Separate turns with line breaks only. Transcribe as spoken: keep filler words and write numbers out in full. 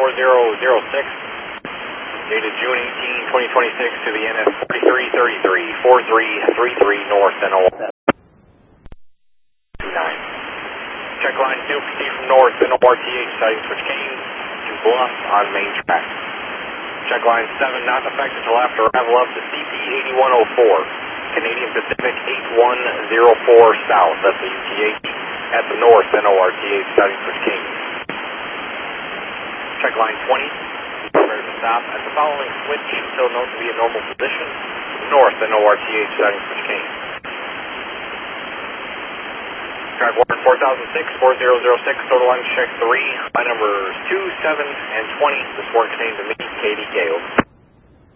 four zero zero six, dated June eighteenth, twenty twenty-six to the N S forty-three thirty-three, four three three three North N O R two nine. Check line two fifty from North N O R T H, sighting switch Kane to Bluff on main track. Check line seven not affected till after arrival up to C P eighty-one oh four, Canadian Pacific eight one zero four South, that's the U T H, at the North N O R T H, sighting switch Kane. Check line twenty, prepare to stop at the following switch until known to be in normal position, North N O R T H, sighting switch Kane. Track one four thousand six, four zero zero six, total line check three, line numbers two, seven, and twenty. This one contains a me, K D K, over.